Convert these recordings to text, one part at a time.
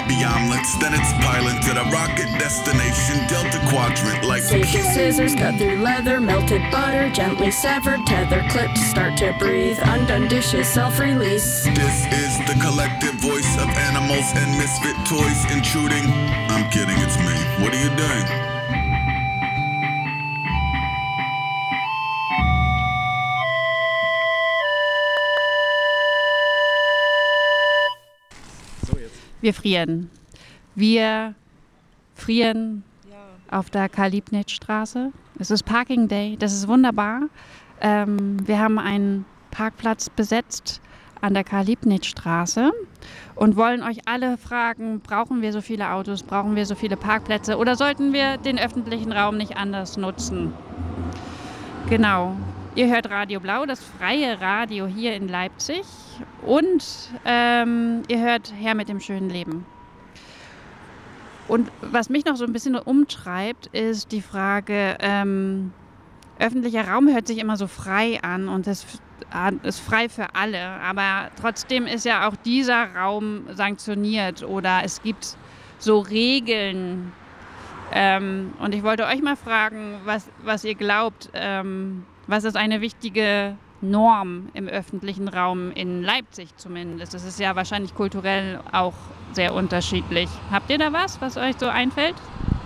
sloppy omelets. Then it's piling to the rocket destination, Delta Quadrant like Safety scissors cut through leather, melted butter, gently severed, tether clipped, start to breathe, undone dishes, self-release. This is the collective voice of animals and misfit toys intruding. I'm kidding, it's me. What are you doing? Wir frieren. Wir frieren auf der Karl-Liebknecht-Straße. Es ist Parking Day, das ist wunderbar. Wir haben einen Parkplatz besetzt an der Karl-Liebknecht-Straße und wollen euch alle fragen, brauchen wir so viele Autos, brauchen wir so viele Parkplätze oder sollten wir den öffentlichen Raum nicht anders nutzen? Genau. Ihr hört Radio Blau, das freie Radio hier in Leipzig. Und ihr hört Her mit dem schönen Leben. Und was mich noch so ein bisschen umtreibt, ist die Frage, öffentlicher Raum hört sich immer so frei an und es ist frei für alle. Aber trotzdem ist ja auch dieser Raum sanktioniert oder es gibt so Regeln. Und ich wollte euch mal fragen, was ihr glaubt, was ist eine wichtige Norm im öffentlichen Raum in Leipzig zumindest? Das ist ja wahrscheinlich kulturell auch sehr unterschiedlich. Habt ihr da was euch so einfällt?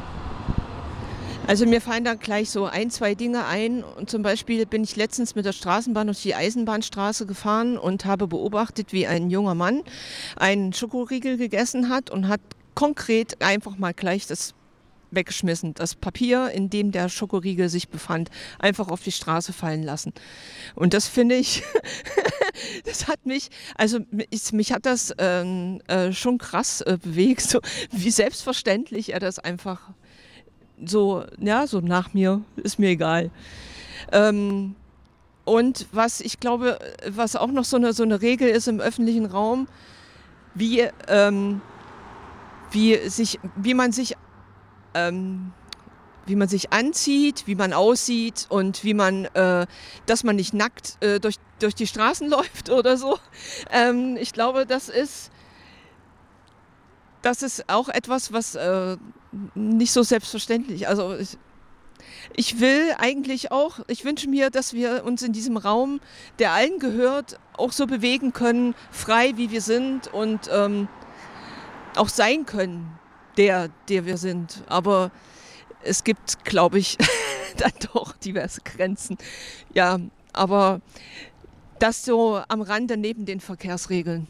Also mir fallen da gleich so ein, zwei Dinge ein. Und zum Beispiel bin ich letztens mit der Straßenbahn durch die Eisenbahnstraße gefahren und habe beobachtet, wie ein junger Mann einen Schokoriegel gegessen hat und hat konkret einfach mal gleich das weggeschmissen. Das Papier, in dem der Schokoriegel sich befand, einfach auf die Straße fallen lassen. Und das finde ich, das hat mich, also mich hat das schon krass bewegt, so wie selbstverständlich er das einfach so, ja, so nach mir, ist mir egal. Und was ich glaube, was auch noch so eine Regel ist im öffentlichen Raum, wie man sich anzieht, wie man aussieht und wie man, dass man nicht nackt durch die Straßen läuft oder so. Ich glaube, das ist auch etwas, was nicht so selbstverständlich. Also ich wünsche mir, dass wir uns in diesem Raum, der allen gehört, auch so bewegen können, frei wie wir sind und auch sein können. Der wir sind. Aber es gibt, glaube ich, dann doch diverse Grenzen. Ja, aber das so am Rande neben den Verkehrsregeln.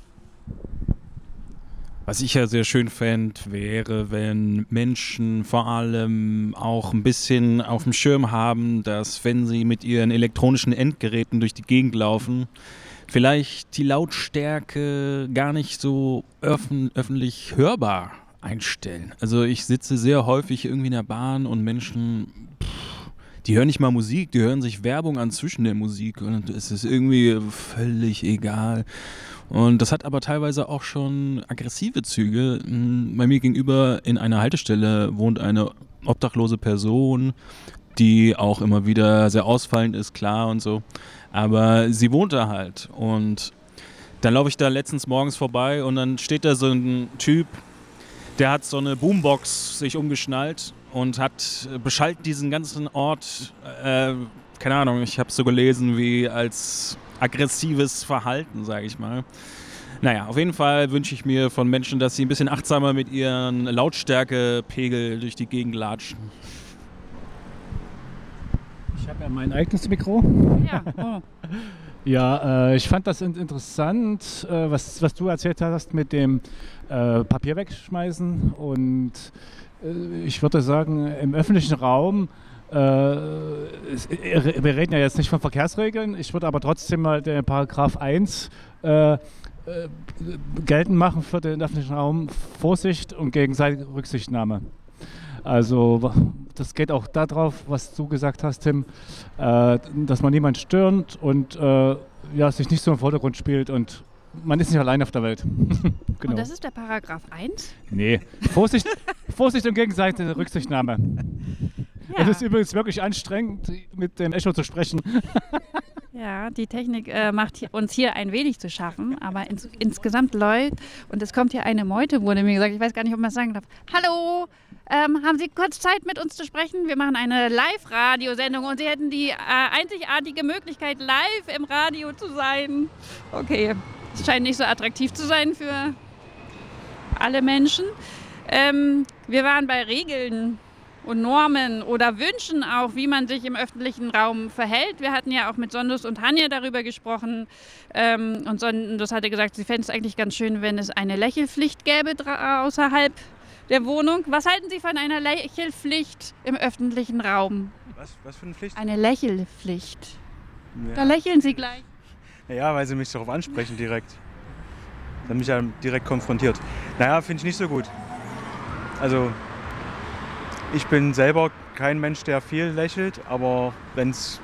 Was ich ja sehr schön fände, wäre, wenn Menschen vor allem auch ein bisschen auf dem Schirm haben, dass wenn sie mit ihren elektronischen Endgeräten durch die Gegend laufen, vielleicht die Lautstärke gar nicht so öffentlich hörbar einstellen. Also ich sitze sehr häufig irgendwie in der Bahn und Menschen, die hören nicht mal Musik, die hören sich Werbung an zwischen der Musik und es ist irgendwie völlig egal. Und das hat aber teilweise auch schon aggressive Züge. Bei mir gegenüber in einer Haltestelle wohnt eine obdachlose Person, die auch immer wieder sehr ausfallend ist, klar und so. Aber sie wohnt da halt und dann laufe ich da letztens morgens vorbei und dann steht da so ein Typ, der hat so eine Boombox sich umgeschnallt und beschallt diesen ganzen Ort, keine Ahnung, ich habe es so gelesen, wie als aggressives Verhalten, sage ich mal. Naja, auf jeden Fall wünsche ich mir von Menschen, dass sie ein bisschen achtsamer mit ihren Lautstärkepegel durch die Gegend latschen. Ich habe ja mein eigenes Mikro. Ja, oh. Ja, ich fand das interessant, was du erzählt hast mit dem Papier wegschmeißen und ich würde sagen, im öffentlichen Raum, wir reden ja jetzt nicht von Verkehrsregeln, ich würde aber trotzdem mal den Paragraph 1 geltend machen für den öffentlichen Raum, Vorsicht und gegenseitige Rücksichtnahme. Also das geht auch darauf, was du gesagt hast, Tim, dass man niemanden stört und sich nicht so im Vordergrund spielt und man ist nicht allein auf der Welt. Genau. Und das ist der Paragraph 1? Nee, Vorsicht und gegenseitige Rücksichtnahme. Ja. Es ist übrigens wirklich anstrengend, mit dem Echo zu sprechen. Ja, die Technik macht uns hier ein wenig zu schaffen, aber insgesamt läuft. Und es kommt hier eine Meute, wurde mir gesagt. Ich weiß gar nicht, ob man das sagen darf. Hallo, haben Sie kurz Zeit, mit uns zu sprechen? Wir machen eine Live-Radiosendung und Sie hätten die einzigartige Möglichkeit, live im Radio zu sein. Okay, es scheint nicht so attraktiv zu sein für alle Menschen. Wir waren bei Regeln und Normen oder Wünschen auch, wie man sich im öffentlichen Raum verhält. Wir hatten ja auch mit Sondus und Hanja darüber gesprochen. Und Sondus hatte gesagt, sie fände es eigentlich ganz schön, wenn es eine Lächelpflicht gäbe außerhalb der Wohnung. Was halten Sie von einer Lächelpflicht im öffentlichen Raum? Was für eine Pflicht? Eine Lächelpflicht. Ja. Da lächeln Sie gleich. Ja, weil sie mich darauf ansprechen direkt. Sie haben mich ja direkt konfrontiert. Naja, finde ich nicht so gut. Also, ich bin selber kein Mensch, der viel lächelt, aber wenn es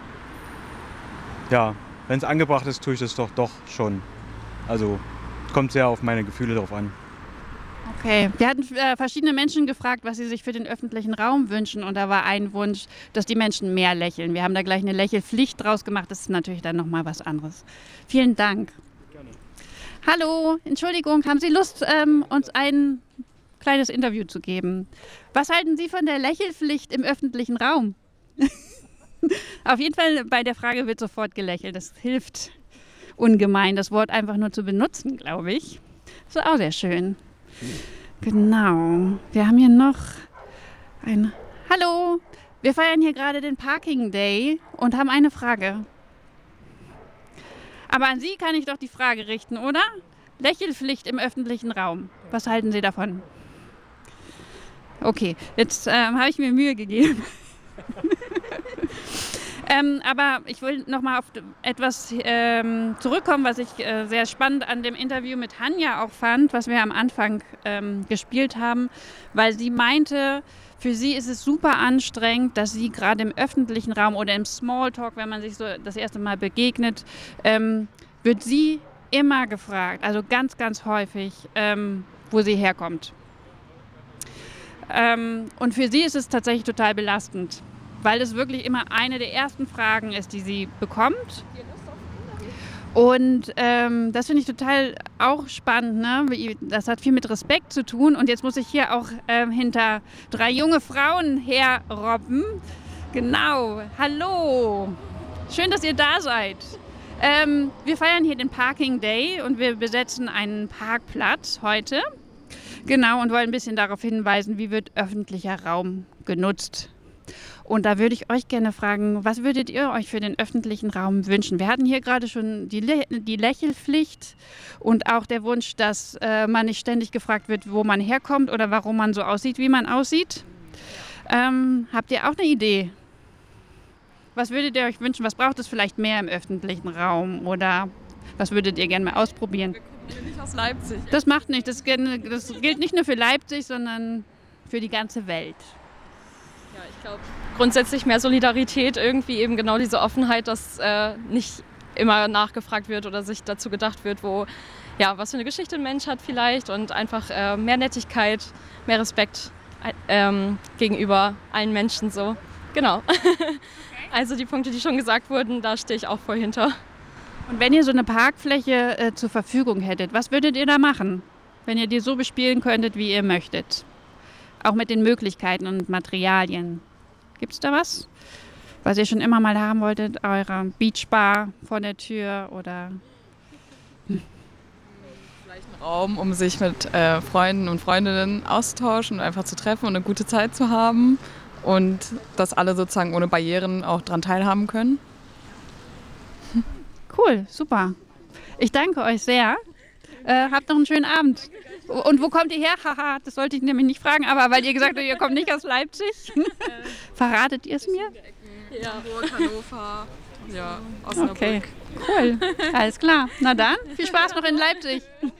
angebracht ist, tue ich das doch schon. Also, kommt sehr auf meine Gefühle drauf an. Okay, wir hatten verschiedene Menschen gefragt, was sie sich für den öffentlichen Raum wünschen. Und da war ein Wunsch, dass die Menschen mehr lächeln. Wir haben da gleich eine Lächelpflicht draus gemacht. Das ist natürlich dann nochmal was anderes. Vielen Dank. Gerne. Hallo, Entschuldigung, haben Sie Lust, uns ein kleines Interview zu geben? Was halten Sie von der Lächelpflicht im öffentlichen Raum? Auf jeden Fall bei der Frage wird sofort gelächelt. Das hilft ungemein, das Wort einfach nur zu benutzen, glaube ich. Das ist auch sehr schön. Genau. Wir haben hier noch ein... Hallo, wir feiern hier gerade den Parking Day und haben eine Frage. Aber an Sie kann ich doch die Frage richten, oder? Lächelpflicht im öffentlichen Raum. Was halten Sie davon? Okay, jetzt habe ich mir Mühe gegeben. Aber ich will nochmal auf etwas zurückkommen, was ich sehr spannend an dem Interview mit Hanja auch fand, was wir am Anfang gespielt haben, weil sie meinte, für sie ist es super anstrengend, dass sie gerade im öffentlichen Raum oder im Smalltalk, wenn man sich so das erste Mal begegnet, wird sie immer gefragt, also ganz, ganz häufig, wo sie herkommt. Und für sie ist es tatsächlich total belastend, weil es wirklich immer eine der ersten Fragen ist, die sie bekommt. Und das finde ich total auch spannend. Ne? Das hat viel mit Respekt zu tun. Und jetzt muss ich hier auch hinter 3 junge Frauen herrobben. Genau, hallo. Schön, dass ihr da seid. Wir feiern hier den Parking Day und wir besetzen einen Parkplatz heute. Genau, und wollen ein bisschen darauf hinweisen, wie wird öffentlicher Raum genutzt. Und da würde ich euch gerne fragen, was würdet ihr euch für den öffentlichen Raum wünschen? Wir hatten hier gerade schon die Lächelpflicht und auch der Wunsch, dass man nicht ständig gefragt wird, wo man herkommt oder warum man so aussieht, wie man aussieht. Habt ihr auch eine Idee? Was würdet ihr euch wünschen? Was braucht es vielleicht mehr im öffentlichen Raum? Oder was würdet ihr gerne mal ausprobieren? Wir kommen nicht aus Leipzig. Das macht nicht. Das gilt nicht nur für Leipzig, sondern für die ganze Welt. Ja, ich glaube, grundsätzlich mehr Solidarität, irgendwie eben genau diese Offenheit, dass nicht immer nachgefragt wird oder sich dazu gedacht wird, was für eine Geschichte ein Mensch hat vielleicht und einfach mehr Nettigkeit, mehr Respekt gegenüber allen Menschen so. Genau. Okay. Also die Punkte, die schon gesagt wurden, da stehe ich auch voll hinter. Und wenn ihr so eine Parkfläche zur Verfügung hättet, was würdet ihr da machen, wenn ihr die so bespielen könntet, wie ihr möchtet? Auch mit den Möglichkeiten und Materialien. Gibt es da was, was ihr schon immer mal haben wolltet? Eure Beachbar vor der Tür oder... Vielleicht einen Raum, um sich mit Freunden und Freundinnen auszutauschen und einfach zu treffen und eine gute Zeit zu haben. Und dass alle sozusagen ohne Barrieren auch daran teilhaben können. Cool, super. Ich danke euch sehr. Habt noch einen schönen Abend. Und wo kommt ihr her? Haha, das sollte ich nämlich nicht fragen, aber weil ihr gesagt habt, ihr kommt nicht aus Leipzig. Verratet ihr es mir? Ja, Hamburg, Hannover, ja, Osnabrück. Okay, cool. Alles klar. Na dann, viel Spaß noch in Leipzig.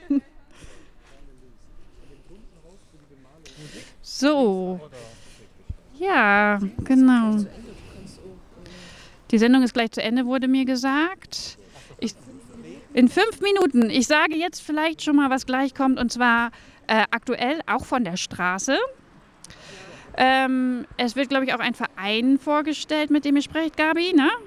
So. Ja, genau. Die Sendung ist gleich zu Ende, wurde mir gesagt. In 5 Minuten. Ich sage jetzt vielleicht schon mal, was gleich kommt, und zwar aktuell auch von der Straße. Es wird, glaube ich, auch ein Verein vorgestellt, mit dem ihr sprecht, Gabi, ne?